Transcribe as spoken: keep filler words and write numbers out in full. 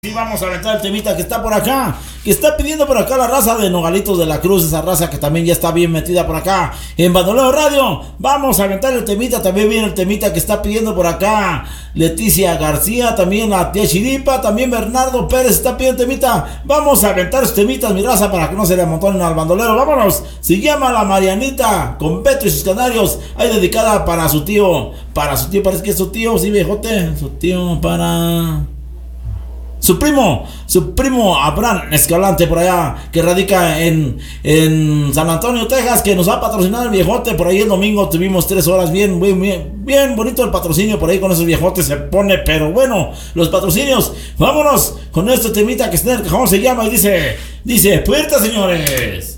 Sí, vamos a aventar el temita que está por acá, que está pidiendo por acá la raza de Nogalitos de la Cruz, esa raza que también ya está bien metida por acá en Bandolero Radio. Vamos a aventar el temita, también viene el temita que está pidiendo por acá Leticia García, también la tía Chiripa, también Bernardo Pérez está pidiendo temita. Vamos a aventar los temitas, mi raza, para que no se le amontonen al bandolero. Vámonos, se llama La Marianita con Beto y sus canarios, ahí dedicada para su tío, para su tío, parece que es su tío, sí, viejote, su tío para... Su primo, su primo Abraham Escalante por allá, que radica en, en San Antonio, Texas, que nos ha patrocinado el viejote. Por ahí el domingo tuvimos tres horas, bien, bien, bien, bien bonito el patrocinio por ahí con esos viejotes se pone, pero bueno, los patrocinios. Vámonos con este temita que está en el cajón, se llama y dice, dice, puerta señores.